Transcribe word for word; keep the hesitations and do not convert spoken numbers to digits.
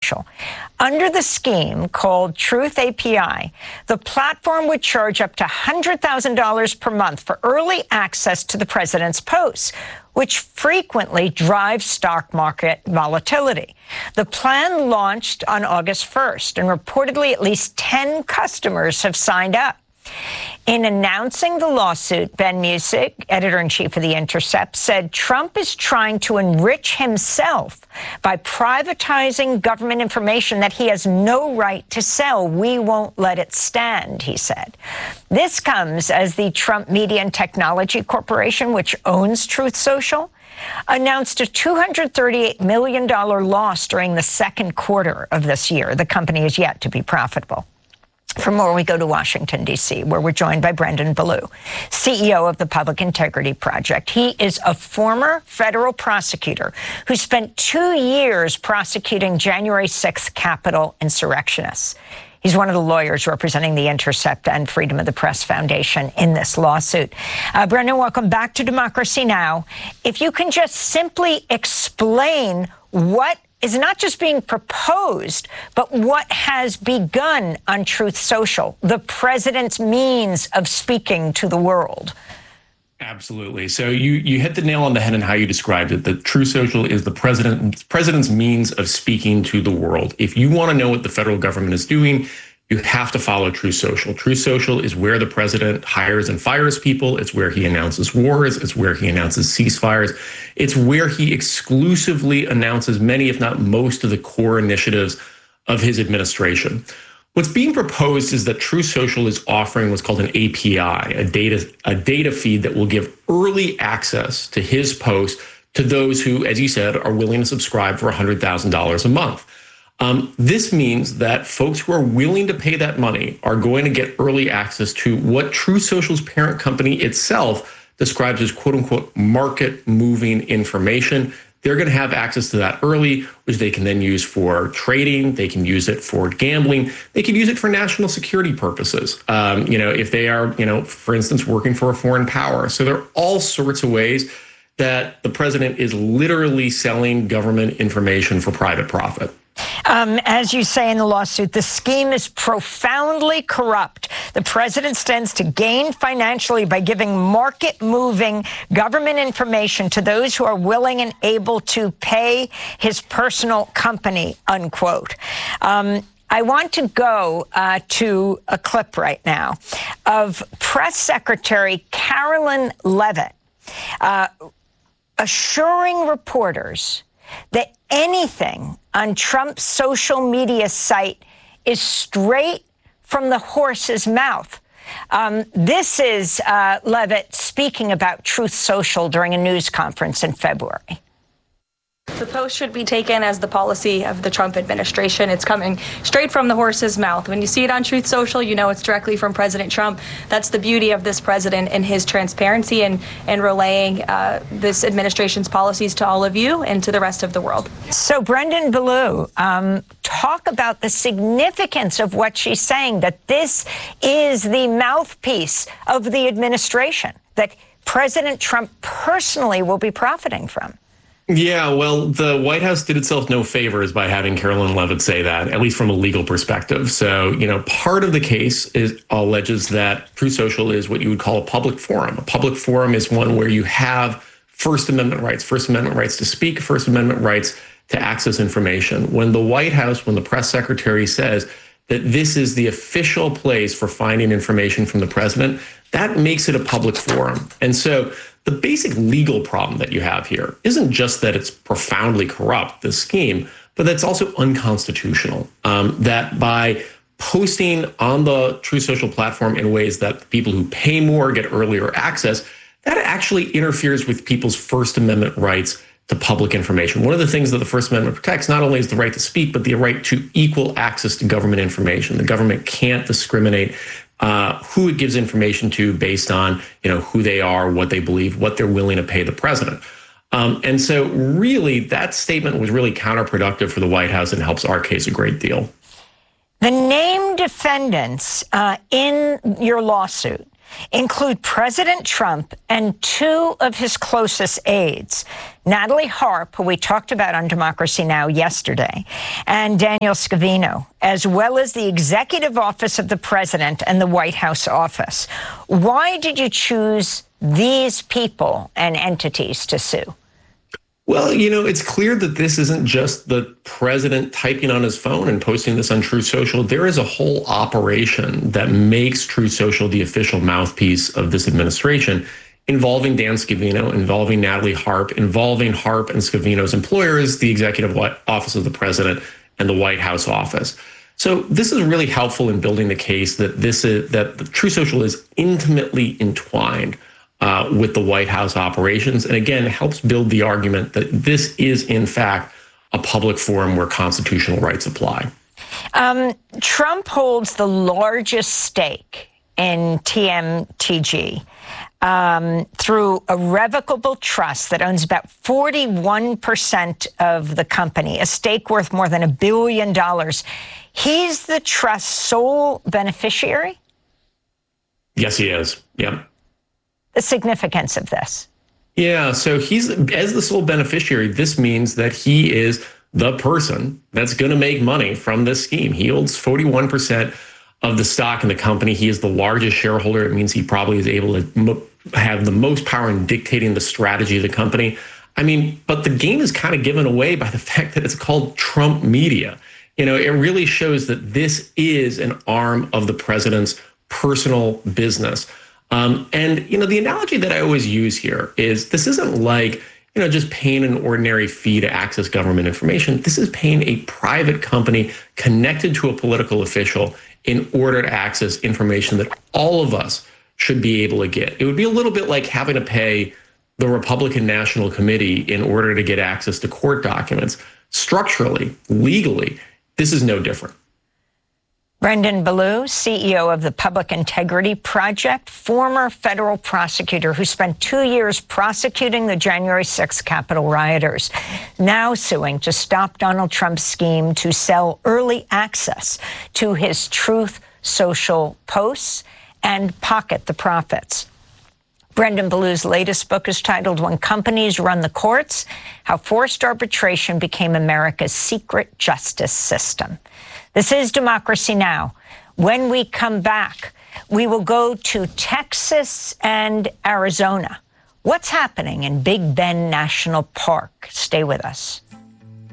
Social. Under the scheme called Truth A P I, the platform would charge up to one hundred thousand dollars per month for early access to the president's posts, which frequently drives stock market volatility. The plan launched on August first, and reportedly at least ten customers have signed up. In announcing the lawsuit, Ben Muessig, editor-in-chief of The Intercept, said Trump is trying to enrich himself by privatizing government information that he has no right to sell. We won't let it stand, he said. This comes as the Trump Media and Technology Corporation, which owns Truth Social, announced a two hundred thirty-eight million dollars loss during the second quarter of this year. The company is yet to be profitable. For more, we go to Washington, D C, where we're joined by Brendan Ballou, C E O of the Public Integrity Project. He is a former federal prosecutor who spent two years prosecuting January sixth Capitol insurrectionists. He's one of the lawyers representing The Intercept and Freedom of the Press Foundation in this lawsuit. Uh, Brendan, welcome back to Democracy Now! If you can just simply explain what is not just being proposed, but what has begun on Truth Social, the president's means of speaking to the world. Absolutely. So you you hit the nail on the head in how you described it. That Truth Social is the president, president's means of speaking to the world. If you want to know what the federal government is doing, you have to follow Truth Social. Truth Social is where the president hires and fires people. It's where he announces wars. It's where he announces ceasefires. It's where he exclusively announces many, if not most, of the core initiatives of his administration. What's being proposed is that Truth Social is offering what's called an A P I, a data, a data feed that will give early access to his post to those who, as you said, are willing to subscribe for one hundred thousand dollars a month. Um, this means that folks who are willing to pay that money are going to get early access to what Truth Social's parent company itself describes as quote unquote market moving information. They're going to have access to that early, which they can then use for trading. They can use it for gambling. They can use it for national security purposes. Um, you know, if they are, you know, for instance, working for a foreign power. So there are all sorts of ways that the president is literally selling government information for private profit. Um, as you say in the lawsuit, the scheme is profoundly corrupt. The president stands to gain financially by giving market-moving government information to those who are willing and able to pay his personal company, unquote. Um, I want to go uh, to a clip right now of Press Secretary Karoline Leavitt uh, assuring reporters that anything on Trump's social media site is straight from the horse's mouth. Um, this is uh, Leavitt speaking about Truth Social during a news conference in February. The post should be taken as the policy of the Trump administration. It's coming straight from the horse's mouth. When you see it on Truth Social, you know it's directly from President Trump. That's the beauty of this president and his transparency and, and relaying uh, this administration's policies to all of you and to the rest of the world. So, Brendan Ballou, um, talk about the significance of what she's saying, that this is the mouthpiece of the administration, that President Trump personally will be profiting from. Yeah, well, the White House did itself no favors by having Karoline Leavitt say that, at least from a legal perspective. So, you know, part of the case is alleges that Truth Social is what you would call a public forum. A public forum is one where you have First Amendment rights, First Amendment rights to speak, First Amendment rights to access information. When the White House, when the press secretary says that this is the official place for finding information from the president, that makes it a public forum. And so the basic legal problem that you have here isn't just that it's profoundly corrupt, this scheme, but that's also unconstitutional. Um, that by posting on the Truth Social platform in ways that people who pay more get earlier access, that actually interferes with people's First Amendment rights to public information. One of the things that the First Amendment protects not only is the right to speak, but the right to equal access to government information. The government can't discriminate Uh, who it gives information to based on, you know, who they are, what they believe, what they're willing to pay the president. Um, and so really that statement was really counterproductive for the White House and helps our case a great deal. The named defendants uh, in your lawsuit include President Trump and two of his closest aides. Natalie Harp, who we talked about on Democracy Now! Yesterday, and Daniel Scavino, as well as the Executive Office of the President and the White House office. Why did you choose these people and entities to sue? Well, you know, it's clear that this isn't just the president typing on his phone and posting this on Truth Social. There is a whole operation that makes Truth Social the official mouthpiece of this administration, involving Dan Scavino, involving Natalie Harp, involving Harp and Scavino's employers, the Executive Office of the President and the White House office. So this is really helpful in building the case that this is that the Truth Social is intimately entwined uh, with the White House operations, and again helps build the argument that this is in fact a public forum where constitutional rights apply. Um, Trump holds the largest stake in T M T G. Um, through a revocable trust that owns about forty-one percent of the company, a stake worth more than a billion dollars. He's the trust's sole beneficiary? Yes, he is. Yep. The significance of this. Yeah, so he's, as the sole beneficiary, this means that he is the person that's going to make money from this scheme. He holds forty-one percent of the stock in the company. He is the largest shareholder. It means he probably is able to mo- have the most power in dictating the strategy of the company. I mean, but the game is kind of given away by the fact that it's called Trump Media. You know, it really shows that this is an arm of the president's personal business. Um, and, you know, the analogy that I always use here is this isn't like, you know, just paying an ordinary fee to access government information. This is paying a private company connected to a political official in order to access information that all of us should be able to get. It would be a little bit like having to pay the Republican National Committee in order to get access to court documents. Structurally, legally, this is no different. Brendan Ballou, C E O of the Public Integrity Project, former federal prosecutor who spent two years prosecuting the January sixth Capitol rioters, now suing to stop Donald Trump's scheme to sell early access to his Truth Social posts and pocket the profits. Brendan Ballou's latest book is titled When Companies Run the Courts, How Forced Arbitration Became America's Secret Justice System. This is Democracy Now! When we come back, we will go to Texas and Arizona. What's happening in Big Bend National Park? Stay with us.